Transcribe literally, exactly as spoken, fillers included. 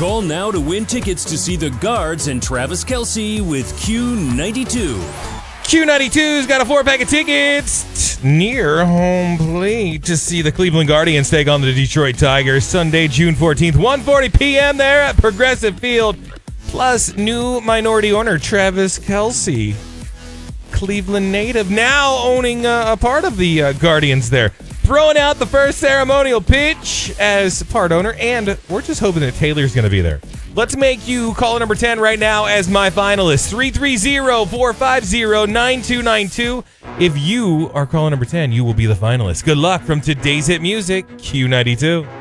Call now to win tickets to see the Guards and Travis Kelce with Q ninety-two. Q ninety-two's got a four-pack of tickets near home plate to see the Cleveland Guardians take on the Detroit Tigers Sunday, June fourteenth, one forty p.m. there at Progressive Field. Plus, new minority owner Travis Kelce, Cleveland native, now owning uh, a part of the uh, Guardians there. Throwing out the first ceremonial pitch as part owner, and we're just hoping that Taylor's going to be there. Let's make you caller number ten right now as my finalist. three three zero, four five zero, nine two nine two. If you are caller number ten, you will be the finalist. Good luck from today's hit music, Q ninety-two.